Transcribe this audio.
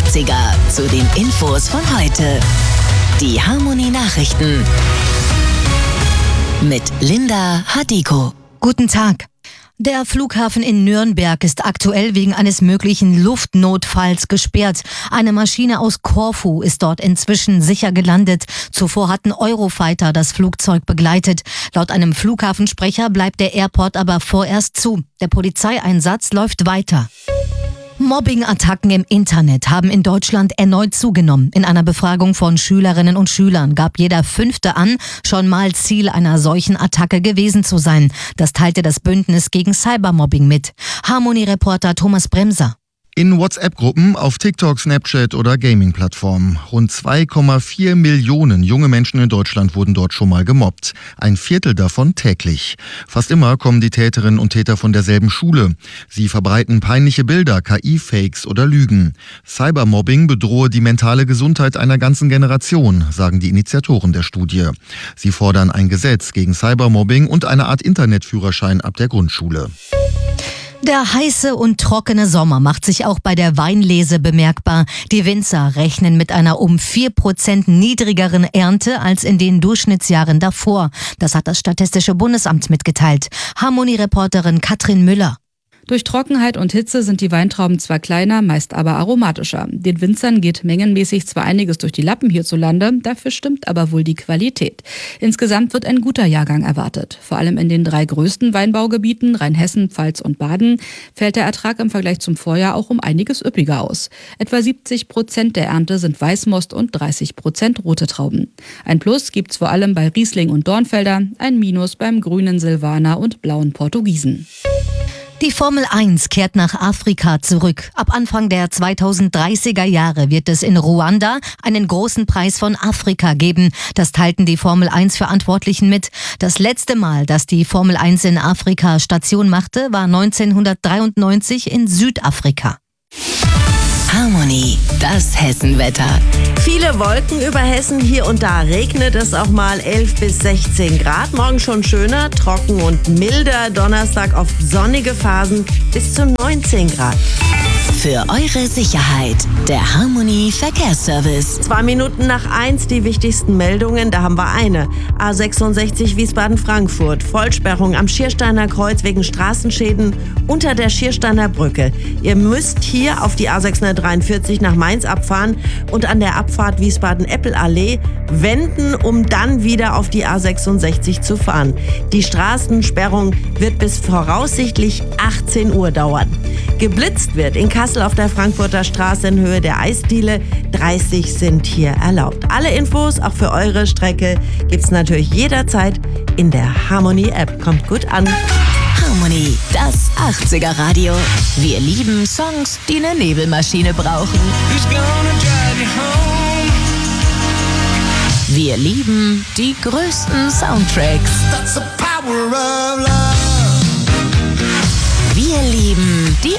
80er zu den Infos von heute. Die Harmony Nachrichten mit Linda Hadiko. Guten Tag. Der Flughafen in Nürnberg ist aktuell wegen eines möglichen Luftnotfalls gesperrt. Eine Maschine aus Korfu ist dort inzwischen sicher gelandet. Zuvor hatten Eurofighter das Flugzeug begleitet. Laut einem Flughafensprecher bleibt der Airport aber vorerst zu. Der Polizeieinsatz läuft weiter. Mobbing-Attacken im Internet haben in Deutschland erneut zugenommen. In einer Befragung von Schülerinnen und Schülern gab jeder 5. an, schon mal Ziel einer solchen Attacke gewesen zu sein. Das teilte das Bündnis gegen Cybermobbing mit. Harmony-Reporter Thomas Bremser. In WhatsApp-Gruppen, auf TikTok, Snapchat oder Gaming-Plattformen. Rund 2,4 Millionen junge Menschen in Deutschland wurden dort schon mal gemobbt. Ein Viertel davon täglich. Fast immer kommen die Täterinnen und Täter von derselben Schule. Sie verbreiten peinliche Bilder, KI-Fakes oder Lügen. Cybermobbing bedrohe die mentale Gesundheit einer ganzen Generation, sagen die Initiatoren der Studie. Sie fordern ein Gesetz gegen Cybermobbing und eine Art Internetführerschein ab der Grundschule. Der heiße und trockene Sommer macht sich auch bei der Weinlese bemerkbar. Die Winzer rechnen mit einer um 4% niedrigeren Ernte als in den Durchschnittsjahren davor. Das hat das Statistische Bundesamt mitgeteilt. Harmony-Reporterin Katrin Müller. Durch Trockenheit und Hitze sind die Weintrauben zwar kleiner, meist aber aromatischer. Den Winzern geht mengenmäßig zwar einiges durch die Lappen hierzulande, dafür stimmt aber wohl die Qualität. Insgesamt wird ein guter Jahrgang erwartet. Vor allem in den 3 größten Weinbaugebieten, Rheinhessen, Pfalz und Baden, fällt der Ertrag im Vergleich zum Vorjahr auch um einiges üppiger aus. Etwa 70% der Ernte sind Weißmost und 30% rote Trauben. Ein Plus gibt's vor allem bei Riesling und Dornfelder, ein Minus beim grünen Silvaner und blauen Portugiesen. Die Formel 1 kehrt nach Afrika zurück. Ab Anfang der 2030er Jahre wird es in Ruanda einen großen Preis von Afrika geben. Das teilten die Formel 1 Verantwortlichen mit. Das letzte Mal, dass die Formel 1 in Afrika Station machte, war 1993 in Südafrika. Harmony, das Hessenwetter. Viele Wolken über Hessen, hier und da regnet es auch mal 11 bis 16 Grad. Morgen schon schöner, trocken und milder. Donnerstag oft sonnige Phasen bis zu 19 Grad. Für eure Sicherheit, der Harmony Verkehrsservice. 2 Minuten nach 1 die wichtigsten Meldungen, da haben wir eine. A66 Wiesbaden-Frankfurt, Vollsperrung am Schiersteiner Kreuz wegen Straßenschäden unter der Schiersteiner Brücke. Ihr müsst hier auf die A643 nach Mainz abfahren und an der Abfahrt Wiesbaden-Eppel-Allee wenden, um dann wieder auf die A66 zu fahren. Die Straßensperrung wird bis voraussichtlich 18 Uhr dauern. Geblitzt wird in Kassel auf der Frankfurter Straße in Höhe der Eisdiele. 30 sind hier erlaubt. Alle Infos, auch für eure Strecke, gibt's natürlich jederzeit in der Harmony-App. Kommt gut an. Harmony, das 80er Radio. Wir lieben Songs, die eine Nebelmaschine brauchen. Wir lieben die größten Soundtracks. Wir lieben die